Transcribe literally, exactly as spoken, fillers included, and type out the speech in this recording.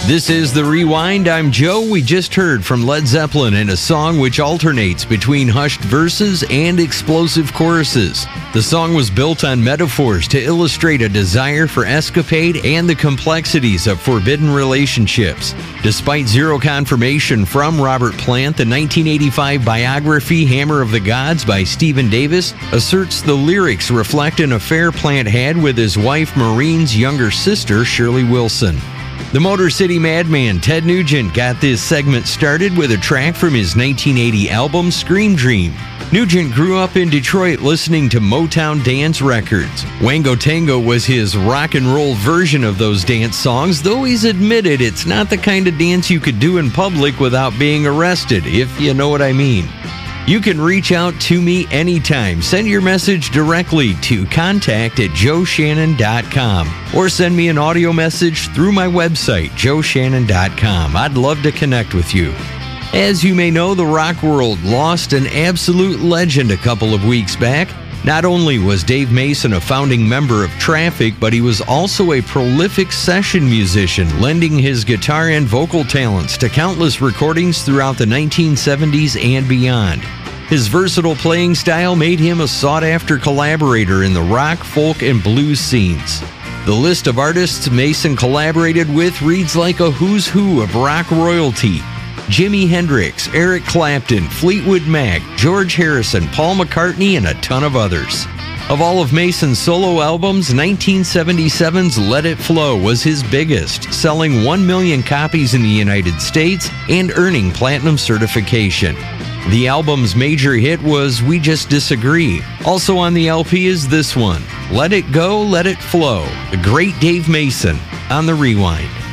This is The Rewind. I'm Joe. We just heard from Led Zeppelin in a song which alternates between hushed verses and explosive choruses. The song was built on metaphors to illustrate a desire for escapade and the complexities of forbidden relationships. Despite zero confirmation from Robert Plant, the nineteen eighty-five biography Hammer of the Gods by Stephen Davis asserts the lyrics reflect an affair Plant had with his wife Maureen's younger sister, Shirley Wilson. The Motor City Madman, Ted Nugent, got this segment started with a track from his nineteen eighty album, Scream Dream. Nugent grew up in Detroit listening to Motown dance records. Wango Tango was his rock and roll version of those dance songs, though he's admitted it's not the kind of dance you could do in public without being arrested, if you know what I mean. You can reach out to me anytime. Send your message directly to contact at joe shannon dot com or send me an audio message through my website, joe shannon dot com. I'd love to connect with you. As you may know, the rock world lost an absolute legend a couple of weeks back. Not only was Dave Mason a founding member of Traffic, but he was also a prolific session musician, lending his guitar and vocal talents to countless recordings throughout the nineteen seventies and beyond. His versatile playing style made him a sought-after collaborator in the rock, folk, and blues scenes. The list of artists Mason collaborated with reads like a who's who of rock royalty. Jimi Hendrix, Eric Clapton, Fleetwood Mac, George Harrison, Paul McCartney, and a ton of others. Of all of Mason's solo albums, nineteen seventy-seven's Let It Flow was his biggest, selling one million copies in the United States and earning platinum certification. The album's major hit was We Just Disagree. Also on the L P is this one, Let It Go, Let It Flow, the great Dave Mason on The Rewind.